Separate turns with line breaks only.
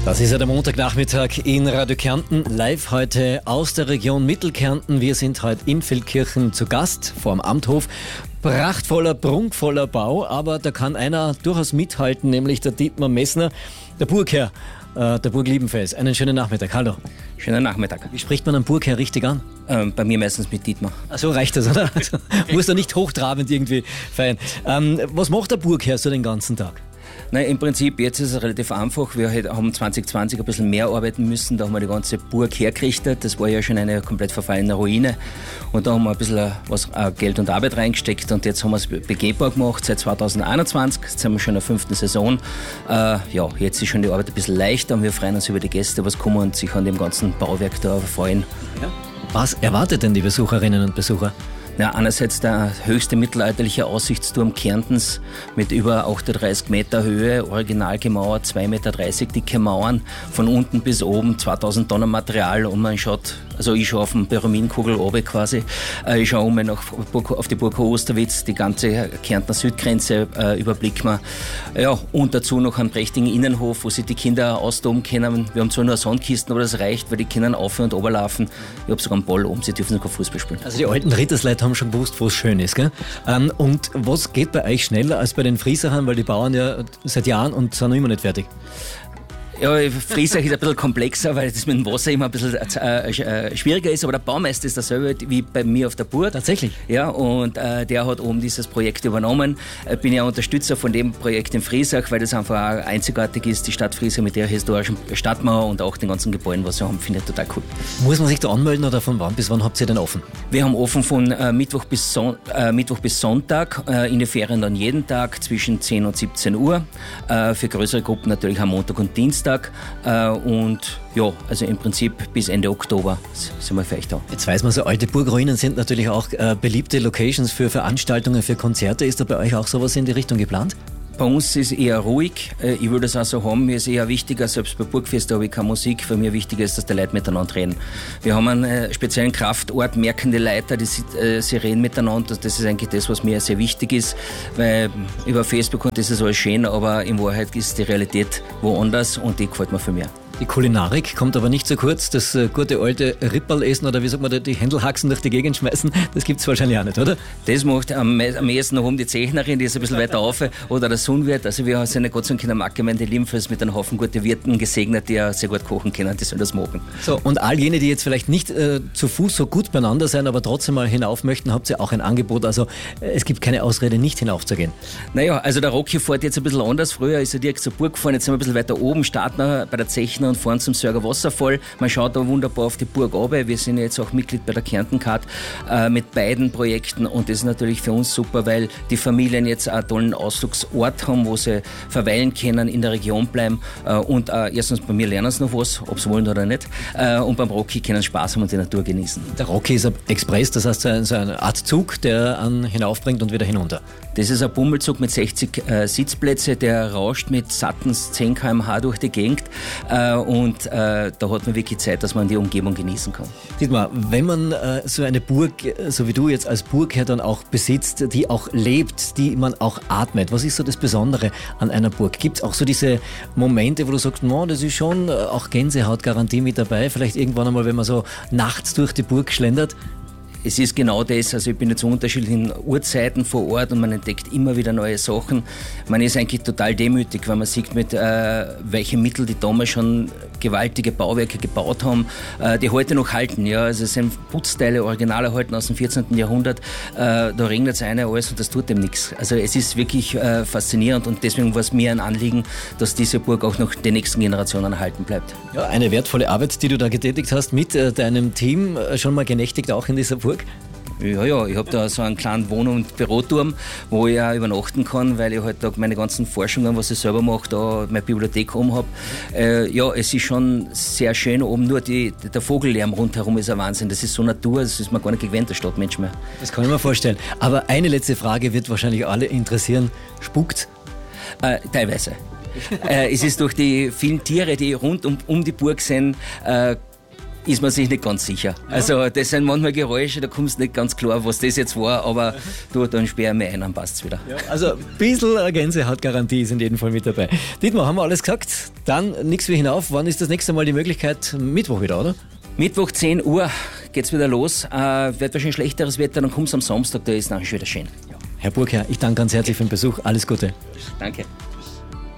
Das ist ja der Montagnachmittag in Radio Kärnten, live heute aus der Region Mittelkärnten. Wir sind heute in Feldkirchen zu Gast vorm Amthof. Prachtvoller, prunkvoller Bau, aber da kann einer durchaus mithalten, nämlich der Dietmar Messner, der Burgherr der Burg Liebenfels. Einen schönen Nachmittag, hallo.
Schönen Nachmittag.
Wie spricht man einen Burgherr richtig an?
Bei mir meistens mit Dietmar.
Ach so, reicht das, oder? Also, muss da nicht hochtrabend irgendwie feiern. Was macht der Burgherr so den ganzen Tag?
Nein, im Prinzip, jetzt ist es relativ einfach. Wir haben 2020 ein bisschen mehr arbeiten müssen. Da haben wir die ganze Burg hergerichtet. Das war ja schon eine komplett verfallene Ruine. Und da haben wir ein bisschen Geld und Arbeit reingesteckt. Und jetzt haben wir es begehbar gemacht seit 2021. Jetzt sind wir schon in der 5. Saison. Jetzt ist schon die Arbeit ein bisschen leichter und wir freuen uns über die Gäste, was kommen und sich an dem ganzen Bauwerk da freuen.
Ja. Was erwartet denn die Besucherinnen und Besucher?
Ja, einerseits der höchste mittelalterliche Aussichtsturm Kärntens mit über 38 Meter Höhe, original gemauert, 2,30 Meter dicke Mauern, von unten bis oben 2000 Tonnen Material und man schaut, also ich schaue auf den Pyramidenkugel oben quasi, ich schaue auf die Burg Osterwitz, die ganze Kärntner Südgrenze überblicken wir. Ja, und dazu noch einen prächtigen Innenhof, wo sich die Kinder austoben können. Wir haben zwar nur Sandkisten, aber das reicht, weil die Kinder auf- und runterlaufen. Ich habe sogar einen Ball oben, sie dürfen sogar Fußball spielen.
Also die alten Rittersleute haben schon gewusst, wo es schön ist, gell? Und was geht bei euch schneller als bei den Frieserern, weil die bauen ja seit Jahren und sind noch immer nicht fertig?
Ja, Friesach ist ein bisschen komplexer, weil das mit dem Wasser immer ein bisschen schwieriger ist, aber der Baumeister ist dasselbe wie bei mir auf der Burg.
Tatsächlich?
Ja, und der hat oben dieses Projekt übernommen. Bin ja Unterstützer von dem Projekt in Friesach, weil das einfach auch einzigartig ist, die Stadt Friesach mit der historischen Stadtmauer und auch den ganzen Gebäuden, was wir haben, finde ich total cool.
Muss man sich da anmelden oder von wann bis wann habt ihr denn offen?
Wir haben offen von Mittwoch bis Sonntag, in den Ferien dann jeden Tag zwischen 10 und 17 Uhr. Für größere Gruppen natürlich am Montag und Dienstag. Und ja, also im Prinzip bis Ende Oktober sind wir vielleicht da.
Jetzt weiß man, so alte Burgruinen sind natürlich auch beliebte Locations für Veranstaltungen, für Konzerte. Ist da bei euch auch sowas in die Richtung geplant?
Bei uns ist es eher ruhig. Ich würde das auch so haben. Mir ist eher wichtiger, selbst bei Burgfest habe ich keine Musik. Für mich wichtiger ist, dass die Leute miteinander reden. Wir haben einen speziellen Kraftort, merkende Leute, sie reden miteinander. Das ist eigentlich das, was mir sehr wichtig ist. Weil über Facebook und das ist alles schön, aber in Wahrheit ist die Realität woanders und die gefällt mir viel mehr.
Die Kulinarik kommt aber nicht zu kurz. Das gute alte Ripperl essen oder wie sagt man, die Händelhaxen durch die Gegend schmeißen, das gibt es wahrscheinlich auch nicht, oder?
Das macht am ehesten noch die Zechnerin, die ist ein bisschen weiter rauf, oder der Sohnwirt. Also wir sind Gott sei Dank in der Marktgemeinde Liebenfels mit einem Haufen gute Wirten gesegnet, die ja sehr gut kochen können, die sollen das machen.
So, und all jene, die jetzt vielleicht nicht zu Fuß so gut beieinander sein, aber trotzdem mal hinauf möchten, habt ihr auch ein Angebot. Also es gibt keine Ausrede, nicht hinaufzugehen.
Naja, also der Rocky fährt jetzt ein bisschen anders. Früher ist er direkt zur Burg gefahren, jetzt sind wir ein bisschen weiter oben, starten wir bei der Zechner und fahren zum Sörger Wasserfall. Man schaut da wunderbar auf die Burg runter. Wir sind jetzt auch Mitglied bei der Kärntencard mit beiden Projekten und das ist natürlich für uns super, weil die Familien jetzt einen tollen Ausflugsort haben, wo sie verweilen können, in der Region bleiben und erstens bei mir lernen sie noch was, ob sie wollen oder nicht, und beim Rocky können Spaß haben und die Natur genießen.
Der Rocky ist ein Express, das heißt so eine Art Zug, der einen hinaufbringt und wieder hinunter.
Das ist ein Bummelzug mit 60 Sitzplätze, der rauscht mit satten 10 km/h durch die Gegend und da hat man wirklich Zeit, dass man die Umgebung genießen kann.
Dietmar, wenn man so eine Burg, so wie du jetzt als Burgherr dann auch besitzt, die auch lebt, die man auch atmet, was ist so das Besondere an einer Burg? Gibt es auch so diese Momente, wo du sagst, no, das ist schon auch Gänsehautgarantie mit dabei, vielleicht irgendwann einmal, wenn man so nachts durch die Burg schlendert?
Es ist genau das, also ich bin jetzt zu unterschiedlichen Uhrzeiten vor Ort und man entdeckt immer wieder neue Sachen. Man ist eigentlich total demütig, weil man sieht, mit welchen Mitteln die damals schon gewaltige Bauwerke gebaut haben, die heute noch halten. Ja, also es sind Putzteile, Originale erhalten aus dem 14. Jahrhundert. Da regnet es einer alles und das tut dem nichts. Also es ist wirklich faszinierend und deswegen war es mir ein Anliegen, dass diese Burg auch noch den nächsten Generationen erhalten bleibt. Ja,
eine wertvolle Arbeit, die du da getätigt hast mit deinem Team, schon mal genächtigt auch in dieser Burg?
Ja, ich habe da so einen kleinen Wohn- und Büroturm, wo ich auch übernachten kann, weil ich halt da meine ganzen Forschungen, was ich selber mache, da meine Bibliothek oben habe. Ja, es ist schon sehr schön oben, nur der Vogellärm rundherum ist ein Wahnsinn. Das ist so Natur, das ist mir gar nicht gewöhnt, der Stadtmensch mehr.
Das kann ich mir vorstellen. Aber eine letzte Frage wird wahrscheinlich alle interessieren. Spuckt?
Teilweise. Es ist durch die vielen Tiere, die rund um die Burg sind, ist man sich nicht ganz sicher. Ja. Also das sind manchmal Geräusche, da kommst du nicht ganz klar, was das jetzt war, aber du, dann sperren wir ein, dann passt es wieder.
Ja, also ein bisschen Gänsehautgarantie ist in jedem Fall mit dabei. Dietmar, haben wir alles gesagt? Dann nichts wie hinauf. Wann ist das nächste Mal die Möglichkeit? Mittwoch wieder, oder?
Mittwoch 10 Uhr geht's wieder los. Wird wahrscheinlich schlechteres Wetter, dann kommt's am Samstag, da ist nachher schon wieder schön.
Ja. Herr Burgherr, ich danke ganz herzlich für den Besuch. Alles Gute.
Danke.